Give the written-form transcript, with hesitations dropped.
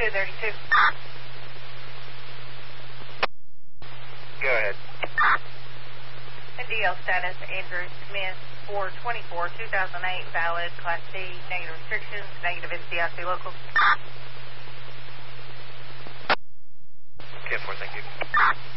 232. Go ahead. DL status, Andrew Smith, 424, 2008, valid, Class D, negative restrictions, negative NCIC local. 10-4, thank you.